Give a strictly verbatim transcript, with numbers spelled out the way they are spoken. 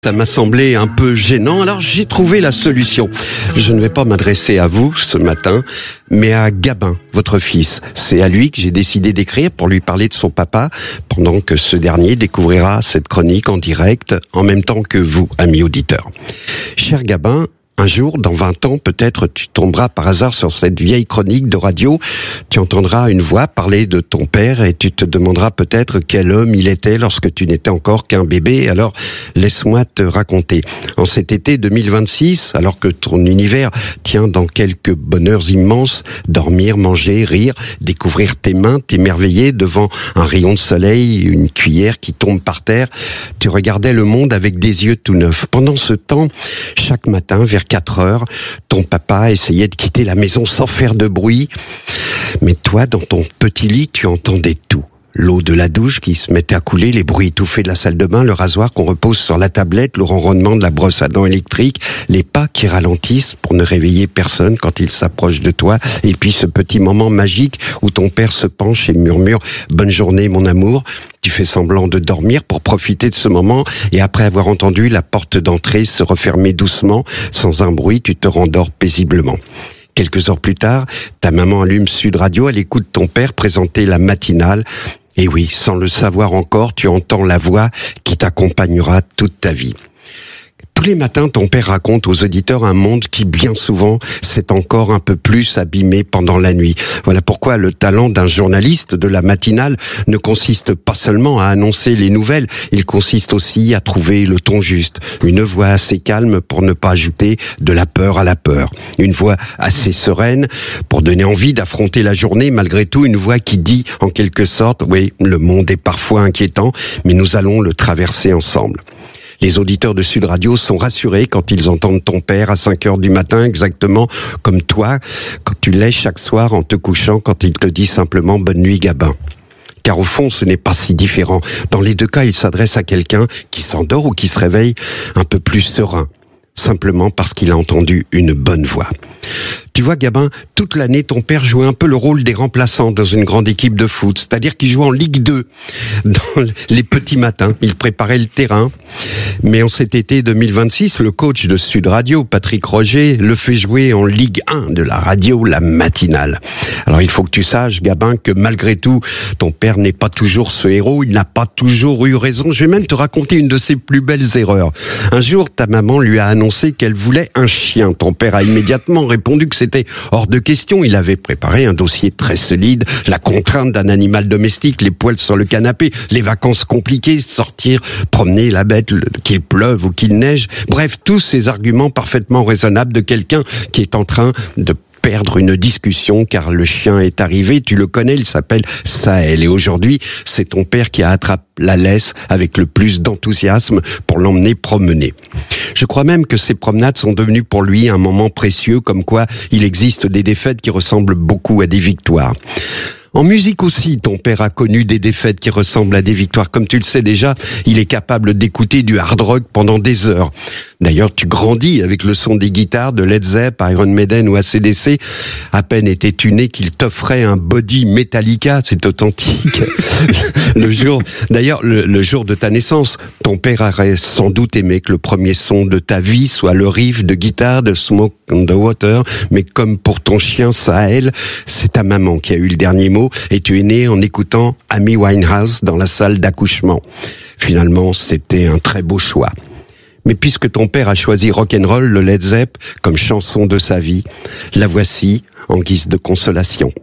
Ça m'a semblé un peu gênant, alors j'ai trouvé la solution. Je ne vais pas m'adresser à vous ce matin, mais à Gabin, votre fils. C'est à lui que j'ai décidé d'écrire pour lui parler de son papa, pendant que ce dernier découvrira cette chronique en direct, en même temps que vous, amis auditeurs. Cher Gabin, un jour, dans vingt ans, peut-être tu tomberas par hasard sur cette vieille chronique de radio, tu entendras une voix parler de ton père et tu te demanderas peut-être quel homme il était lorsque tu n'étais encore qu'un bébé. Alors, laisse-moi te raconter. En cet été deux mille vingt-six, alors que ton univers tient dans quelques bonheurs immenses, dormir, manger, rire, découvrir tes mains, t'émerveiller devant un rayon de soleil, une cuillère qui tombe par terre, tu regardais le monde avec des yeux tout neufs. Pendant ce temps, chaque matin, vers quatre heures, ton papa essayait de quitter la maison sans faire de bruit. Mais toi, dans ton petit lit, tu entendais tout. L'eau de la douche qui se mettait à couler, les bruits étouffés de la salle de bain, le rasoir qu'on repose sur la tablette, le ronronnement de la brosse à dents électrique, les pas qui ralentissent pour ne réveiller personne quand il s'approche de toi, et puis ce petit moment magique où ton père se penche et murmure « Bonne journée mon amour ». Tu fais semblant de dormir pour profiter de ce moment, et après avoir entendu la porte d'entrée se refermer doucement, sans un bruit, tu te rendors paisiblement. Quelques heures plus tard, ta maman allume Sud Radio, elle écoute ton père présenter la matinale. Et oui, sans le savoir encore, tu entends la voix qui t'accompagnera toute ta vie. Tous les matins, ton père raconte aux auditeurs un monde qui, bien souvent, s'est encore un peu plus abîmé pendant la nuit. Voilà pourquoi le talent d'un journaliste de la matinale ne consiste pas seulement à annoncer les nouvelles, il consiste aussi à trouver le ton juste. Une voix assez calme pour ne pas ajouter de la peur à la peur. Une voix assez sereine pour donner envie d'affronter la journée, malgré tout une voix qui dit, en quelque sorte, oui, le monde est parfois inquiétant, mais nous allons le traverser ensemble. Les auditeurs de Sud Radio sont rassurés quand ils entendent ton père à cinq heures du matin, exactement comme toi, quand tu l'es chaque soir en te couchant, quand il te dit simplement « Bonne nuit Gabin ». Car au fond, ce n'est pas si différent. Dans les deux cas, il s'adresse à quelqu'un qui s'endort ou qui se réveille un peu plus serein, simplement parce qu'il a entendu une bonne voix. Tu vois, Gabin, toute l'année, ton père jouait un peu le rôle des remplaçants dans une grande équipe de foot. C'est-à-dire qu'il jouait en Ligue deux, dans les petits matins. Il préparait le terrain. Mais en cet été deux mille vingt-six, le coach de Sud Radio, Patrick Roger, le fait jouer en Ligue un de la radio, la matinale. Alors, il faut que tu saches, Gabin, que malgré tout, ton père n'est pas toujours ce héros. Il n'a pas toujours eu raison. Je vais même te raconter une de ses plus belles erreurs. Un jour, ta maman lui a annoncé qu'elle voulait un chien. Ton père a immédiatement répondu que c'était hors de question. Il avait préparé un dossier très solide, la contrainte d'un animal domestique, les poils sur le canapé, les vacances compliquées, sortir, promener la bête, qu'il pleuve ou qu'il neige. Bref, tous ces arguments parfaitement raisonnables de quelqu'un qui est en train de perdre une discussion car le chien est arrivé, tu le connais, il s'appelle Sahel et aujourd'hui c'est ton père qui a attrapé la laisse avec le plus d'enthousiasme pour l'emmener promener. Je crois même que ces promenades sont devenues pour lui un moment précieux, comme quoi il existe des défaites qui ressemblent beaucoup à des victoires. En musique aussi, ton père a connu des défaites qui ressemblent à des victoires. Comme tu le sais déjà, il est capable d'écouter du hard rock pendant des heures. D'ailleurs, tu grandis avec le son des guitares de Led Zepp, Iron Maiden ou A C D C. À peine étais-tu né qu'il t'offrait un body Metallica, c'est authentique. Le jour, d'ailleurs, le, le jour de ta naissance, ton père aurait sans doute aimé que le premier son de ta vie soit le riff de guitare de Smoke on the Water. Mais comme pour ton chien Sahel, c'est ta maman qui a eu le dernier mot. Et tu es né en écoutant Amy Winehouse dans la salle d'accouchement. Finalement, c'était un très beau choix. Mais puisque ton père a choisi rock'n'roll, le Led Zepp, comme chanson de sa vie, la voici en guise de consolation.